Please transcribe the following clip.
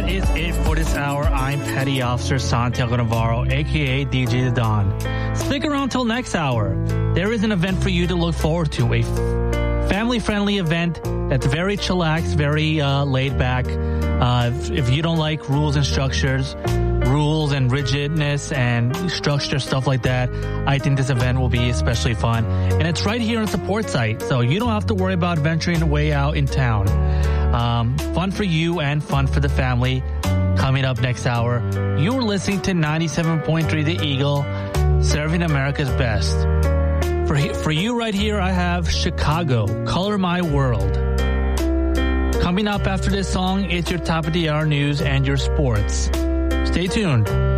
is it for this hour. I'm Petty Officer Santiago Navarro, aka DJ The Don. Stick around till next hour. There is an event for you to look forward to, a family-friendly event that's very chillaxed, very laid back. If you don't like rules and structures, rules and rigidness and structure, stuff like that, I think this event will be especially fun. And it's right here on the support site, so you don't have to worry about venturing away out in town. Fun for you and fun for the family. Coming up next hour, you're listening to 97.3 The Eagle, serving America's best. For you right here, I have Chicago, Color My World. Coming up after this song, it's your top of the hour news and your sports. Stay tuned.